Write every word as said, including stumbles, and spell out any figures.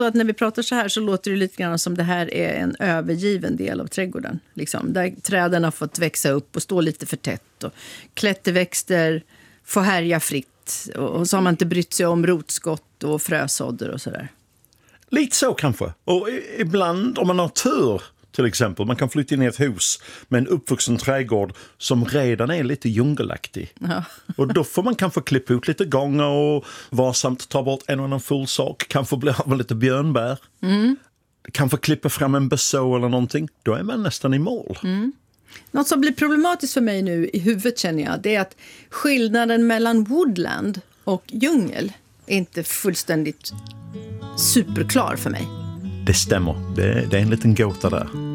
Så att när vi pratar så här så låter det lite grann som det här är en övergiven del av trädgården. Liksom, där träden har fått växa upp och stå lite för tätt. Och klätterväxter får härja fritt. Och så har man inte brytt sig om rotskott och frösådder och sådär. Lite så kanske. Och ibland om man har tur till exempel. Man kan flytta in i ett hus med en uppvuxen trädgård som redan är lite djungelaktig. Ja. Och då får man kanske klippa ut lite gånger och varsamt ta bort en och annan full sak. Kanske bli av med lite björnbär. Mm. Kanske klippa fram en beså eller någonting. Då är man nästan i mål. Mm. Något som blir problematiskt för mig nu i huvudet känner jag, det är att skillnaden mellan woodland och djungel är inte fullständigt superklar för mig. Det stämmer. Det, det är en liten gåta där.